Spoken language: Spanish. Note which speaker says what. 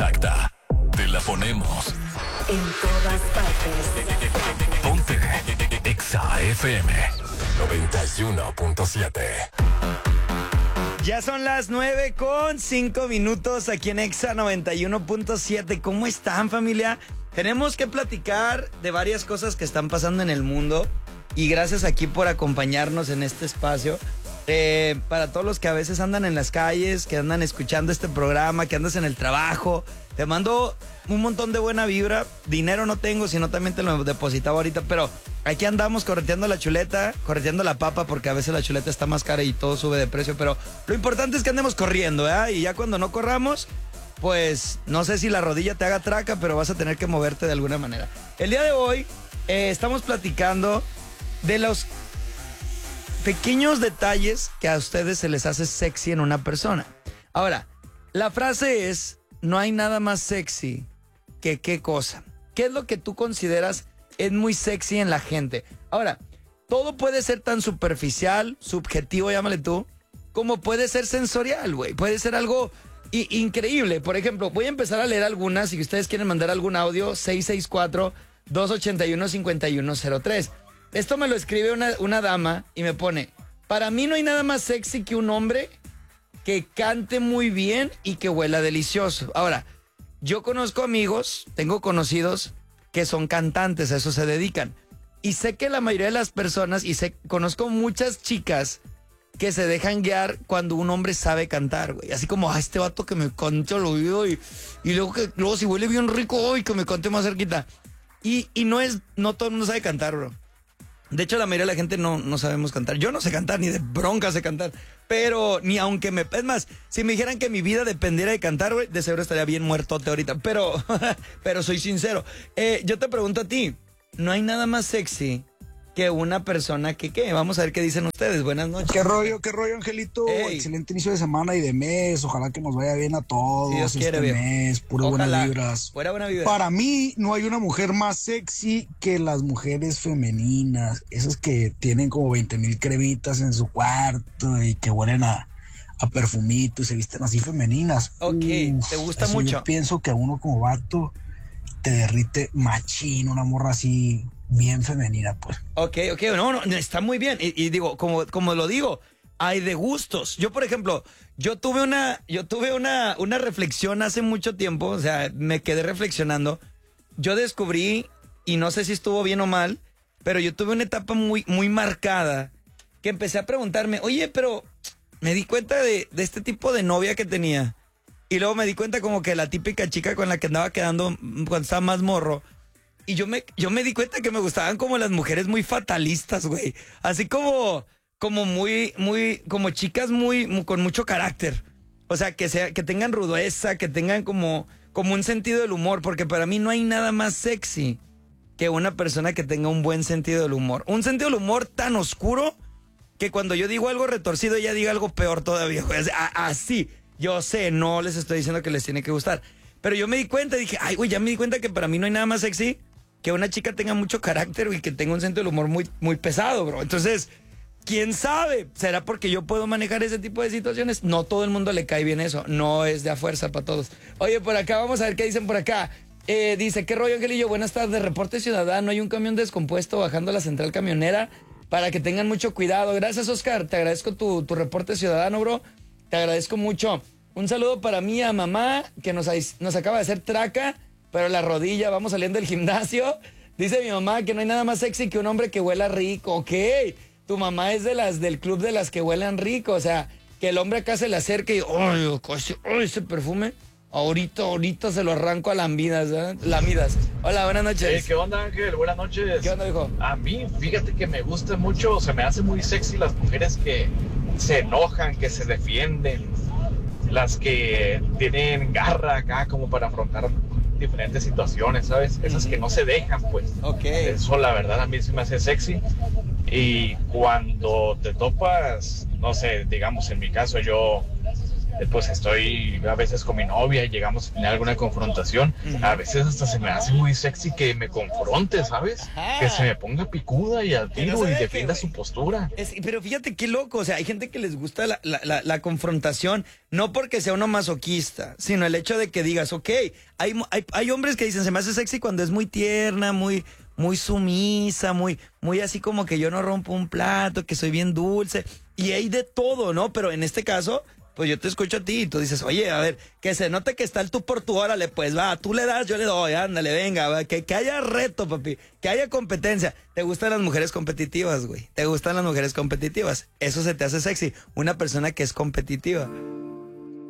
Speaker 1: exacta. Te la ponemos
Speaker 2: en todas partes.
Speaker 1: Ponte Exa FM 91.7.
Speaker 3: Ya son las 9:05 aquí en Exa 91.7. ¿Cómo están, familia? Tenemos que platicar de varias cosas que están pasando en el mundo. Y gracias aquí por acompañarnos en este espacio. Para todos los que a veces andan en las calles, que andan escuchando este programa, que andas en el trabajo, te mando un montón de buena vibra. Dinero no tengo, sino también te lo depositaba ahorita, pero aquí andamos correteando la chuleta, correteando la papa, porque a veces la chuleta está más cara y todo sube de precio, pero lo importante es que andemos corriendo, ¿eh? Y ya cuando no corramos, pues no sé si la rodilla te haga traca, pero vas a tener que moverte de alguna manera. El día de hoy estamos platicando de los pequeños detalles que a ustedes se les hace sexy en una persona. Ahora, la frase es: no hay nada más sexy que qué cosa. ¿Qué es lo que tú consideras es muy sexy en la gente? Ahora, todo puede ser tan superficial, subjetivo, llámale tú, como puede ser sensorial, güey. Puede ser algo increíble. Por ejemplo, voy a empezar a leer algunas. Si ustedes quieren mandar algún audio, 664-281-5103. Esto me lo escribe una dama y me pone: para mí no hay nada más sexy que un hombre que cante muy bien y que huela delicioso. Ahora, yo conozco amigos, tengo conocidos que son cantantes, a eso se dedican. Y sé que la mayoría de las personas, conozco muchas chicas que se dejan guiar cuando un hombre sabe cantar, güey. Así como, este vato que me cante al oído y luego si huele bien rico, que me cante más cerquita. Y no todo el mundo sabe cantar, bro. De hecho, la mayoría de la gente no sabemos cantar. Yo no sé cantar, ni de bronca sé cantar. Pero ni aunque es más, si me dijeran que mi vida dependiera de cantar, güey, de seguro estaría bien muertote ahorita. Pero soy sincero. Yo te pregunto a ti, ¿no hay nada más sexy que una persona que qué? Vamos a ver qué dicen ustedes. Buenas noches.
Speaker 4: ¿Qué rollo, Angelito?
Speaker 3: Ey.
Speaker 4: Excelente inicio de semana y de mes. Ojalá que nos vaya bien a todos.
Speaker 3: Si Dios quiere, bien.
Speaker 4: Mes, puro buenas vibras.
Speaker 3: Fuera buena vibra.
Speaker 4: Para mí no hay una mujer más sexy que las mujeres femeninas. Esas que tienen como 20,000 cremitas en su cuarto y que huelen a perfumito y se visten así femeninas.
Speaker 3: Ok, ¿te gusta mucho?
Speaker 4: Yo pienso que a uno como vato te derrite machín, una morra así bien femenina, pues.
Speaker 3: Ok, no, está muy bien. Y digo, como lo digo, hay de gustos. Yo, por ejemplo, yo tuve una reflexión hace mucho tiempo, o sea, me quedé reflexionando. Yo descubrí, y no sé si estuvo bien o mal, pero yo tuve una etapa muy, muy marcada que empecé a preguntarme, oye, pero me di cuenta de este tipo de novia que tenía. Y luego me di cuenta como que la típica chica con la que andaba quedando cuando estaba más morro. Y yo me di cuenta que me gustaban como las mujeres muy fatalistas, güey. Así como muy, como chicas con mucho carácter. O sea, que tengan rudeza, que tengan como un sentido del humor. Porque para mí no hay nada más sexy que una persona que tenga un buen sentido del humor. Un sentido del humor tan oscuro que cuando yo digo algo retorcido, ella diga algo peor todavía, güey. Así, yo sé, no les estoy diciendo que les tiene que gustar. Pero yo me di cuenta, dije, ay, güey, ya me di cuenta que para mí no hay nada más sexy que una chica tenga mucho carácter y que tenga un sentido del humor muy, muy pesado, bro. Entonces, ¿quién sabe? ¿Será porque yo puedo manejar ese tipo de situaciones? No todo el mundo le cae bien eso. No es de a fuerza para todos. Oye, por acá, vamos a ver qué dicen por acá. Dice, ¿qué rollo, Angelillo? Buenas tardes, reporte ciudadano. Hay un camión descompuesto bajando a la central camionera para que tengan mucho cuidado. Gracias, Oscar. Te agradezco tu reporte ciudadano, bro. Te agradezco mucho. Un saludo para mí a mamá, que nos acaba de hacer traca, pero la rodilla, vamos saliendo del gimnasio. Dice mi mamá que no hay nada más sexy que un hombre que huela rico. Ok, tu mamá es del club de las que huelan rico. O sea, que el hombre acá se le acerque y, ¡ay, ese perfume! Ahorita se lo arranco a lamidas. Hola, buenas noches.
Speaker 5: ¿Qué onda, Ángel? Buenas noches.
Speaker 3: ¿Qué onda, hijo?
Speaker 5: A mí, fíjate que me gusta mucho, se me hace muy sexy las mujeres que se enojan, que se defienden, las que tienen garra acá como para afrontar diferentes situaciones, ¿sabes? Esas que no se dejan, pues.
Speaker 3: Ok.
Speaker 5: Eso, la verdad, a mí sí me hace sexy. Y cuando te topas, no sé, digamos, en mi caso, yo pues estoy a veces con mi novia y llegamos a tener alguna confrontación, a veces hasta se me hace muy sexy que me confronte, ¿sabes?
Speaker 3: Ajá.
Speaker 5: Que se me ponga picuda y al tiro y
Speaker 3: ¿sabes qué,
Speaker 5: defienda
Speaker 3: güey?
Speaker 5: su postura.
Speaker 3: Pero fíjate qué loco, o sea, hay gente que les gusta la confrontación, no porque sea uno masoquista, sino el hecho de que digas, ok, hay hombres que dicen, se me hace sexy cuando es muy tierna, muy sumisa, muy así como que yo no rompo un plato, que soy bien dulce, y hay de todo, ¿no? Pero en este caso, pues yo te escucho a ti y tú dices, oye, a ver, que se note que está el tú por tú, órale, pues va, tú le das, yo le doy, ándale, venga, va, que haya reto, papi, que haya competencia. ¿Te gustan las mujeres competitivas, güey? ¿Te gustan las mujeres competitivas? Eso se te hace sexy, una persona que es competitiva.